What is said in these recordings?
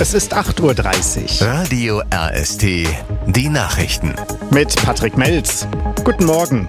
Es ist 8:30 Uhr. Radio RST, die Nachrichten. Mit Patrick Melz. Guten Morgen.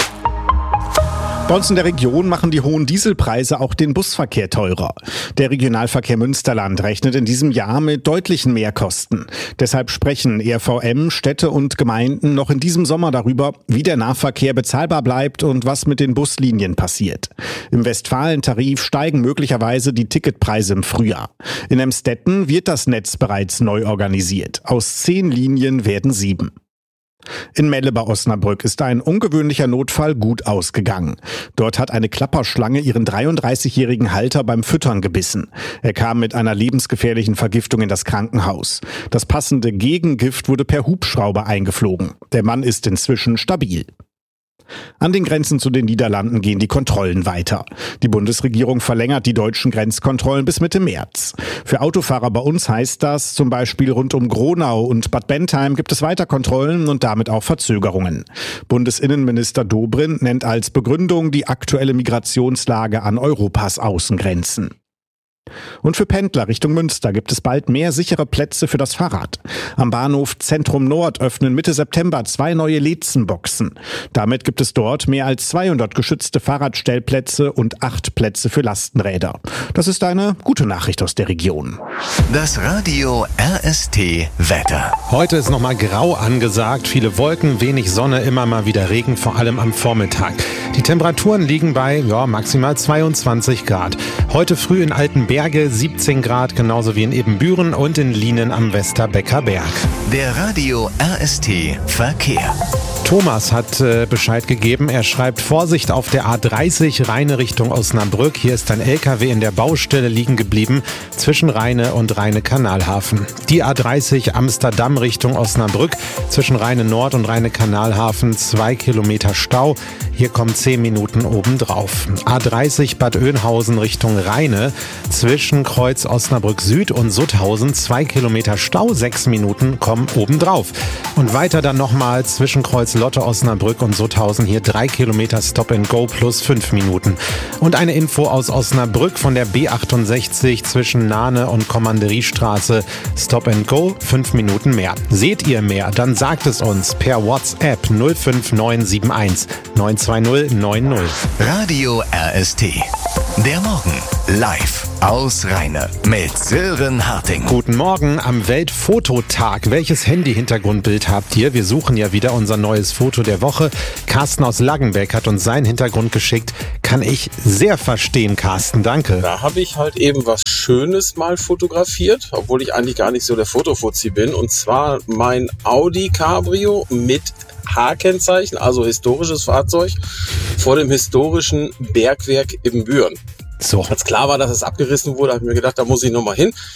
Bei uns in der Region machen die hohen Dieselpreise auch den Busverkehr teurer. Der Regionalverkehr Münsterland rechnet in diesem Jahr mit deutlichen Mehrkosten. Deshalb sprechen RVM, Städte und Gemeinden noch in diesem Sommer darüber, wie der Nahverkehr bezahlbar bleibt und was mit den Buslinien passiert. Im Westfalen-Tarif steigen möglicherweise die Ticketpreise im Frühjahr. In Emstetten wird das Netz bereits neu organisiert. Aus 10 Linien werden 7. In Melle bei Osnabrück ist ein ungewöhnlicher Notfall gut ausgegangen. Dort hat eine Klapperschlange ihren 33-jährigen Halter beim Füttern gebissen. Er kam mit einer lebensgefährlichen Vergiftung in das Krankenhaus. Das passende Gegengift wurde per Hubschrauber eingeflogen. Der Mann ist inzwischen stabil. An den Grenzen zu den Niederlanden gehen die Kontrollen weiter. Die Bundesregierung verlängert die deutschen Grenzkontrollen bis Mitte März. Für Autofahrer bei uns heißt das, zum Beispiel rund um Gronau und Bad Bentheim gibt es weiter Kontrollen und damit auch Verzögerungen. Bundesinnenminister Dobrindt nennt als Begründung die aktuelle Migrationslage an Europas Außengrenzen. Und für Pendler Richtung Münster gibt es bald mehr sichere Plätze für das Fahrrad. Am Bahnhof Zentrum Nord öffnen Mitte September 2 neue Lezenboxen. Damit gibt es dort mehr als 200 geschützte Fahrradstellplätze und 8 Plätze für Lastenräder. Das ist eine gute Nachricht aus der Region. Das Radio RST Wetter. Heute ist nochmal grau angesagt, viele Wolken, wenig Sonne, immer mal wieder Regen, vor allem am Vormittag. Die Temperaturen liegen bei maximal 22 Grad. Heute früh in Altenberge 17 Grad, genauso wie in Ebenbüren und in Lienen am Westerbecker Berg. Der Radio RST Verkehr. Thomas hat Bescheid gegeben. Er schreibt: Vorsicht auf der A30 Rheine Richtung Osnabrück. Hier ist ein LKW in der Baustelle liegen geblieben zwischen Rheine und Rheine-Kanalhafen. Die A30 Amsterdam Richtung Osnabrück zwischen Rheine Nord und Rheine-Kanalhafen 2 Kilometer Stau. Hier kommen 10 Minuten obendrauf. A30 Bad Oeynhausen Richtung Rheine zwischen Kreuz Osnabrück Süd und Sutthausen 2 Kilometer Stau, 6 Minuten kommen obendrauf. Und weiter dann nochmal zwischen Kreuz Lotte Osnabrück und Sutthausen hier 3 Kilometer Stop and Go plus 5 Minuten. Und eine Info aus Osnabrück von der B68 zwischen Nahne und Kommanderiestraße. Stop and Go, 5 Minuten mehr. Seht ihr mehr, dann sagt es uns per WhatsApp 05971 920 90. Radio RST. Der Morgen live aus Rheine mit Sören Harting. Guten Morgen am Weltfototag. Welches Handy-Hintergrundbild habt ihr? Wir suchen ja wieder unser neues Foto der Woche. Carsten aus Laggenbeck hat uns seinen Hintergrund geschickt. Kann ich sehr verstehen, Carsten. Danke. Da habe ich halt eben was Schönes mal fotografiert, obwohl ich eigentlich gar nicht so der Fotofuzzi bin. Und zwar mein Audi Cabrio mit H-Kennzeichen, also historisches Fahrzeug, vor dem historischen Bergwerk Ebenbüren. So. Als klar war, dass es abgerissen wurde, habe ich mir gedacht, da muss ich nochmal hin.